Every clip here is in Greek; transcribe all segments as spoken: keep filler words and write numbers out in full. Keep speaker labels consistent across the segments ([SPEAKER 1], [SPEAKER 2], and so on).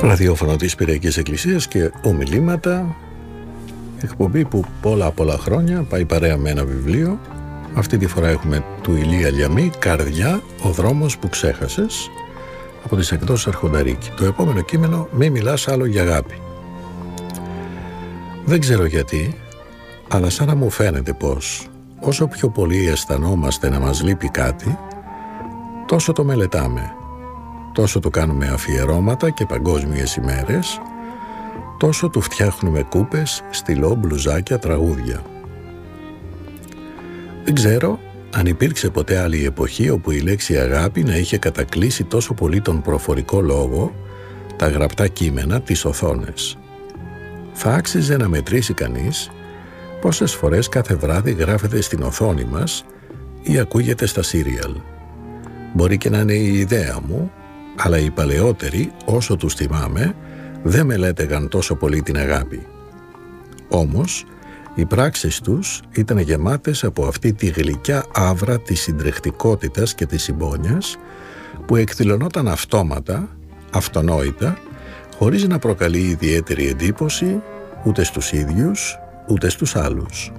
[SPEAKER 1] Ραδιόφωνο της Πυριακής Εκκλησίας και ομιλήματα, εκπομπή που πολλά πολλά χρόνια πάει παρέα με ένα βιβλίο. Αυτή τη φορά έχουμε του Ηλία Λιαμή, «Καρδιά, ο δρόμος που ξέχασες», από τις εκδόσεις Αρχονταρίκη. Το επόμενο κείμενο, «Μη μιλάς άλλο για αγάπη». Δεν ξέρω γιατί, αλλά σαν να μου φαίνεται πως όσο πιο πολύ αισθανόμαστε να μας λείπει κάτι, τόσο το μελετάμε, τόσο το κάνουμε αφιερώματα και παγκόσμιες ημέρες, τόσο του φτιάχνουμε κούπες, στυλό, μπλουζάκια, τραγούδια. Δεν ξέρω αν υπήρξε ποτέ άλλη εποχή όπου η λέξη αγάπη να είχε κατακλείσει τόσο πολύ τον προφορικό λόγο, τα γραπτά κείμενα, τις οθόνες. Θα άξιζε να μετρήσει κανείς πόσες φορές κάθε βράδυ γράφεται στην οθόνη μας ή ακούγεται στα σύριαλ. Μπορεί και να είναι η ιδέα μου, αλλά οι παλαιότεροι, όσο τους θυμάμαι, δεν μελέτεγαν τόσο πολύ την αγάπη. Όμως, οι πράξεις τους ήταν γεμάτες από αυτή τη γλυκιά άβρα της συντρεχτικότητας και της συμπόνιας που εκδηλωνόταν αυτόματα, αυτονόητα, χωρίς να προκαλεί ιδιαίτερη εντύπωση ούτε στους ίδιους, ούτε στους άλλους.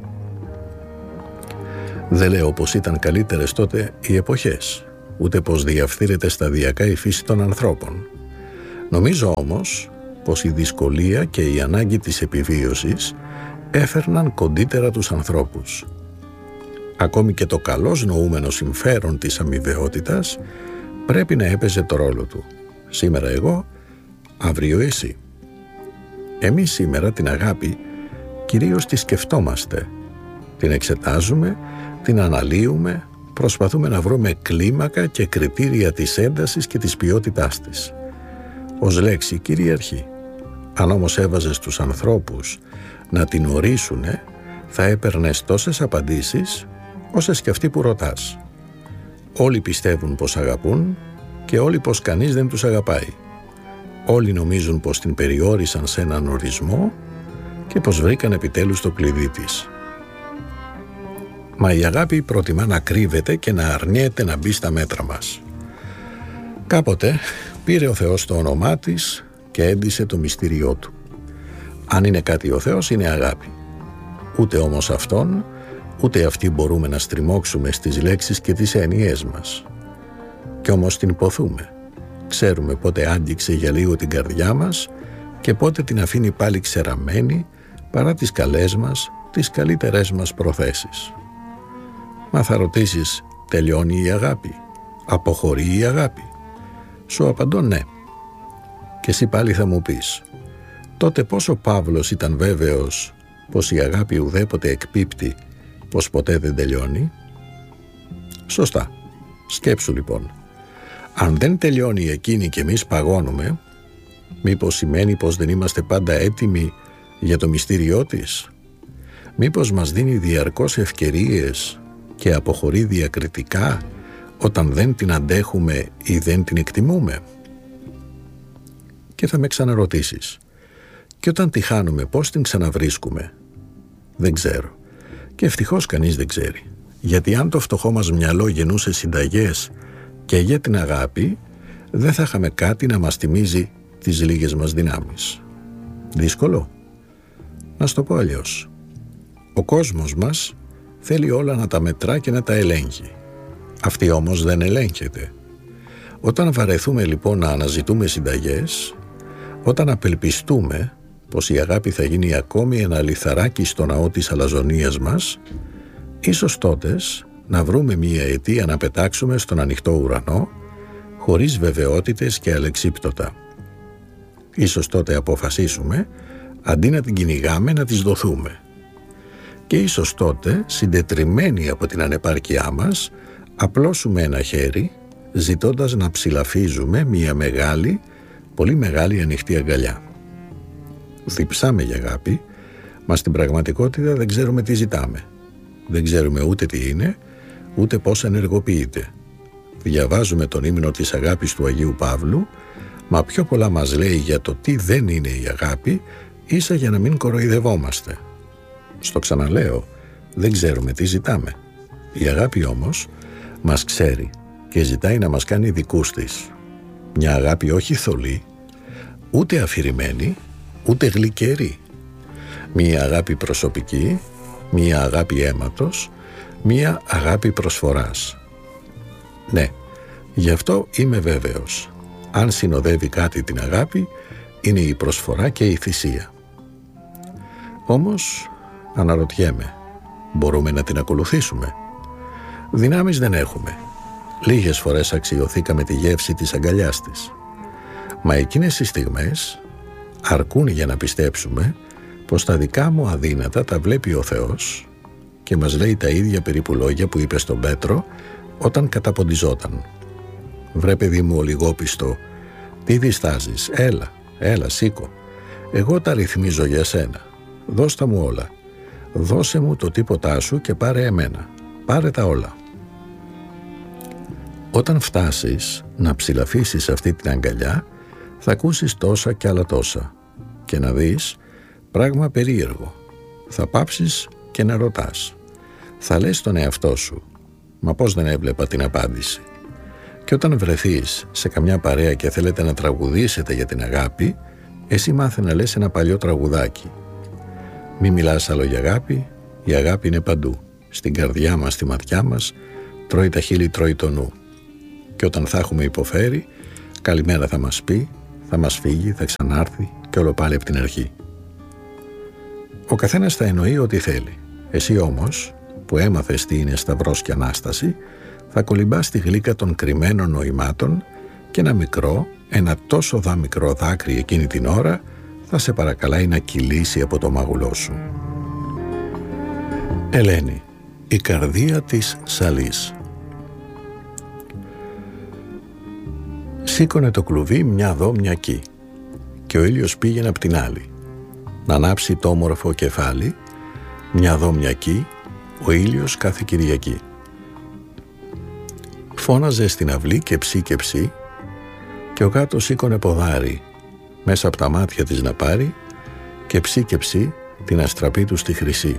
[SPEAKER 1] Δεν λέω πως ήταν καλύτερες τότε οι εποχές, ούτε πως διαφθείρεται σταδιακά η φύση των ανθρώπων. Νομίζω όμως πως η δυσκολία και η ανάγκη της επιβίωσης έφερναν κοντύτερα τους ανθρώπους. Ακόμη και το καλώς νοούμενο συμφέρον της αμοιβαιότητας πρέπει να έπαιζε το ρόλο του. Σήμερα εγώ, αύριο εσύ. Εμείς σήμερα την αγάπη κυρίως τη σκεφτόμαστε. Την εξετάζουμε, την αναλύουμε, προσπαθούμε να βρούμε κλίμακα και κριτήρια της έντασης και της ποιότητάς της. Ως λέξη κυρίαρχη. Αν όμως έβαζες τους ανθρώπους να την ορίσουνε, θα έπαιρνες τόσες απαντήσεις όσες και αυτοί που ρωτάς. Όλοι πιστεύουν πως αγαπούν και όλοι πως κανείς δεν τους αγαπάει. Όλοι νομίζουν πως την περιόρισαν σε έναν ορισμό και πως βρήκαν επιτέλους το κλειδί της. Μα η αγάπη προτιμά να κρύβεται και να αρνιέται να μπει στα μέτρα μας. Κάποτε πήρε ο Θεός το όνομά της και έντυσε το μυστήριό του. Αν είναι κάτι ο Θεός, είναι αγάπη. Ούτε όμως αυτόν, ούτε αυτή μπορούμε να στριμώξουμε στις λέξεις και τις έννοιές μας. Κι όμως την ποθούμε. Ξέρουμε πότε άγγιξε για λίγο την καρδιά μας και πότε την αφήνει πάλι ξεραμένη παρά τις καλές μας, τις καλύτερές μας προθέσεις. Μα θα ρωτήσεις, τελειώνει η αγάπη? Αποχωρεί η αγάπη? Σου απαντώ ναι. Και εσύ πάλι θα μου πεις, τότε πώς ο Παύλος ήταν βέβαιος πως η αγάπη ουδέποτε εκπίπτει, πως ποτέ δεν τελειώνει? Σωστά. Σκέψου λοιπόν. Αν δεν τελειώνει εκείνη και εμείς παγώνουμε, μήπως σημαίνει πως δεν είμαστε πάντα έτοιμοι για το μυστήριό της? Μήπως μας δίνει διαρκώς ευκαιρίες και αποχωρεί διακριτικά όταν δεν την αντέχουμε ή δεν την εκτιμούμε? Και θα με ξαναρωτήσεις, και όταν τη χάνουμε πώς την ξαναβρίσκουμε? Δεν ξέρω. Και ευτυχώς κανείς δεν ξέρει. Γιατί αν το φτωχό μας μυαλό γεννούσε συνταγές και για την αγάπη, δεν θα είχαμε κάτι να μας θυμίζει τις λίγες μας δυνάμεις. Δύσκολο? Να στο πω αλλιώς. Ο κόσμος μας θέλει όλα να τα μετρά και να τα ελέγχει. Αυτή όμως δεν ελέγχεται. Όταν βαρεθούμε λοιπόν να αναζητούμε συνταγές, όταν απελπιστούμε πως η αγάπη θα γίνει ακόμη ένα λιθαράκι στο ναό της αλαζονίας μας, ίσως τότες να βρούμε μία αιτία να πετάξουμε στον ανοιχτό ουρανό, χωρίς βεβαιότητες και αλεξίπτωτα. Ίσως τότε αποφασίσουμε, αντί να την κυνηγάμε, να της δοθούμε. Και ίσως τότε, συντετριμμένοι από την ανεπάρκειά μας, απλώσουμε ένα χέρι, ζητώντας να ψηλαφίζουμε μία μεγάλη, πολύ μεγάλη ανοιχτή αγκαλιά. Διψάμε για αγάπη, μα στην πραγματικότητα δεν ξέρουμε τι ζητάμε. Δεν ξέρουμε ούτε τι είναι, ούτε πώς ενεργοποιείται. Διαβάζουμε τον ύμνο της αγάπης του Αγίου Παύλου, μα πιο πολλά μας λέει για το τι δεν είναι η αγάπη, ίσα για να μην κοροϊδευόμαστε. Στο ξαναλέω, δεν ξέρουμε τι ζητάμε. Η αγάπη όμως μας ξέρει και ζητάει να μας κάνει δικούς της. Μια αγάπη όχι θολή, ούτε αφηρημένη, ούτε γλυκερή. Μία αγάπη προσωπική, μία αγάπη αίματος, μία αγάπη προσφοράς. Ναι, γι' αυτό είμαι βέβαιος. Αν συνοδεύει κάτι την αγάπη, είναι η προσφορά και η θυσία. Όμως, αναρωτιέμαι, μπορούμε να την ακολουθήσουμε? Δυνάμεις δεν έχουμε. Λίγες φορές αξιωθήκαμε τη γεύση της αγκαλιάς της. Μα εκείνες οι στιγμές αρκούν για να πιστέψουμε πως τα δικά μου αδύνατα τα βλέπει ο Θεός και μας λέει τα ίδια περίπου λόγια που είπε στον Πέτρο όταν καταποντιζόταν. «Βρε παιδί μου ολιγόπιστο, τι διστάζεις, έλα, έλα σήκω, εγώ τα ρυθμίζω για σένα, δώσ' μου όλα, δώσε μου το τίποτά σου και πάρε εμένα, πάρε τα όλα». Όταν φτάσεις να ψηλαφίσεις αυτή την αγκαλιά, θα ακούσεις τόσα κι άλλα τόσα και να δεις πράγμα περίεργο. Θα πάψεις και να ρωτάς. Θα λες στον εαυτό σου, μα πώς δεν έβλεπα την απάντηση? Και όταν βρεθείς σε καμιά παρέα και θέλετε να τραγουδήσετε για την αγάπη, εσύ μάθε να λες ένα παλιό τραγουδάκι. Μη μιλάς άλλο για αγάπη, η αγάπη είναι παντού. Στην καρδιά μας, στη ματιά μας, τρώει τα χείλη, τρώει το νου. Και όταν θα έχουμε υποφέρει, καλημέρα θα μας πει, θα μας φύγει, θα ξανάρθει και όλο πάλι από την αρχή. Ο καθένας θα εννοεί ό,τι θέλει. Εσύ όμως, που έμαθες τι είναι σταυρός και Ανάσταση, θα κολυμπάς στη γλύκα των κρυμμένων νοημάτων και ένα μικρό, ένα τόσο δα μικρό δάκρυ εκείνη την ώρα θα σε παρακαλάει να κυλήσει από το μάγουλό σου. Ελένη, η καρδία της Σαλής. Σήκωνε το κλουβί μια δω μια κι και ο ήλιος πήγαινε απ' την άλλη. Να ανάψει το όμορφο κεφάλι, μια δω μια κι, ο ήλιος κάθε Κυριακή. Φώναζε στην αυλή και ψή και ψή και ο γάτο σήκωνε ποδάρι μέσα από τα μάτια της να πάρει και ψή και ψή την αστραπή του στη χρυσή.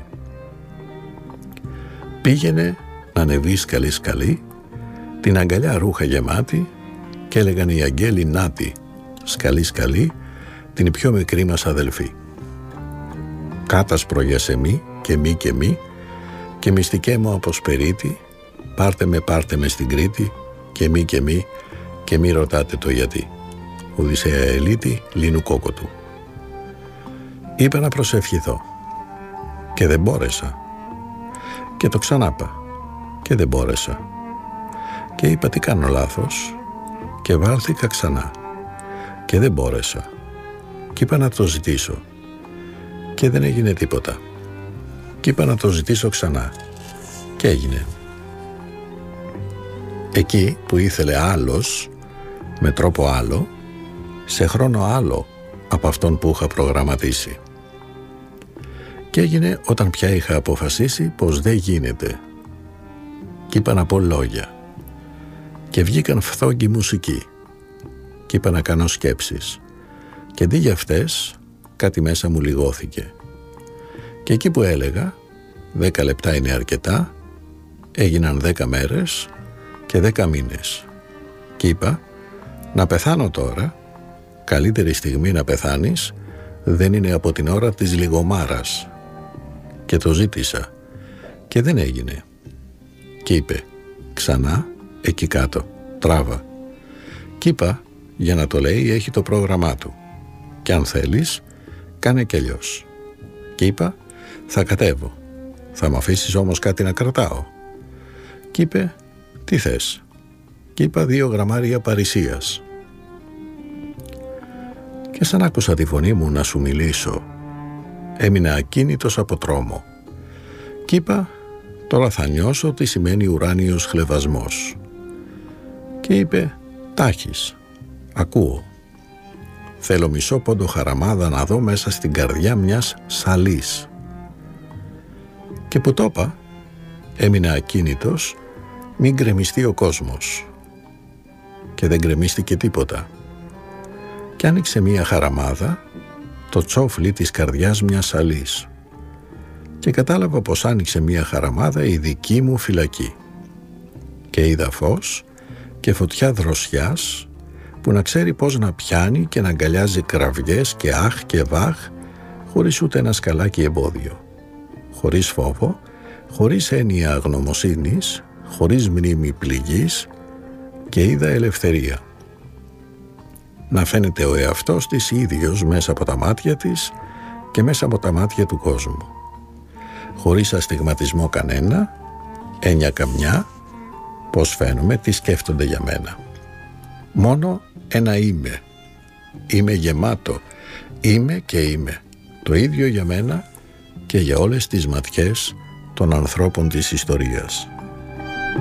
[SPEAKER 1] Πήγαινε να ανεβεί σκαλί σκαλί, την αγκαλιά ρούχα γεμάτη και έλεγαν οι αγγέλοι νάτι, σκαλί σκαλί, την πιο μικρή μας αδελφή. Κάτασπρο για σε μη και μη και μη και μυστικέ μου από σπερίτη, πάρτε με πάρτε με στην Κρήτη και μη και μη και μη ρωτάτε το γιατί. Οδυσσέα Ελίτη Λίνου Κόκοτου. Είπα να προσευχηθώ και δεν μπόρεσα και το ξανάπα και δεν μπόρεσα και είπα τι κάνω λάθος και βάλθηκα ξανά και δεν μπόρεσα και είπα να το ζητήσω και δεν έγινε τίποτα και είπα να το ζητήσω ξανά και έγινε. Εκεί που ήθελε άλλος με τρόπο άλλο, σε χρόνο άλλο από αυτόν που είχα προγραμματίσει. Και έγινε όταν πια είχα αποφασίσει πως δεν γίνεται. Κι είπα να πω λόγια. Και βγήκαν φθόγγι μουσική. Κι είπα να κάνω σκέψεις. Και αντί για αυτές, κάτι μέσα μου λιγώθηκε. Και εκεί που έλεγα, δέκα λεπτά είναι αρκετά, έγιναν δέκα μέρες και δέκα μήνες. Κι είπα, να πεθάνω τώρα, καλύτερη στιγμή να πεθάνεις, δεν είναι από την ώρα της λιγομάρας. Και το ζήτησα και δεν έγινε. Κι είπε, ξανά εκεί κάτω, τράβα. Κι είπα, για να το λέει έχει το πρόγραμμά του. Και αν θέλεις, κάνε κι αλλιώς. Κι είπα, θα κατέβω. Θα μ' αφήσεις όμως κάτι να κρατάω. Κι είπε, τι θες? Κι είπα δύο γραμμάρια Παρισίας. Και σαν άκουσα τη φωνή μου να σου μιλήσω, έμεινα ακίνητος από τρόμο. Κι είπα, τώρα θα νιώσω τι σημαίνει ουράνιος χλευασμός. Και είπε, τάχεις, ακούω. Θέλω μισό πόντο χαραμάδα να δω μέσα στην καρδιά μιας Σαλής. Και που το είπα, έμεινα ακίνητος, μην γκρεμιστεί ο κόσμος. Και δεν γκρεμίστηκε τίποτα. Και άνοιξε μία χαραμάδα, το τσόφλι της καρδιάς μιας Σαλής. Και κατάλαβα πως άνοιξε μία χαραμάδα η δική μου φυλακή. Και είδα φως και φωτιά δροσιάς που να ξέρει πώς να πιάνει και να αγκαλιάζει κραυγές και αχ και βαχ, χωρίς ούτε ένα σκαλάκι εμπόδιο, χωρίς φόβο, χωρίς έννοια αγνωμοσύνης, χωρίς μνήμη πληγής, και είδα ελευθερία. Να φαίνεται ο εαυτός της ίδιος μέσα από τα μάτια της και μέσα από τα μάτια του κόσμου. Χωρίς αστιγματισμό κανένα, έννοια καμιά, πώς φαίνομαι, τι σκέφτονται για μένα. Μόνο ένα είμαι. Είμαι γεμάτο. Είμαι και είμαι. Το ίδιο για μένα και για όλες τις ματιές των ανθρώπων της ιστορίας.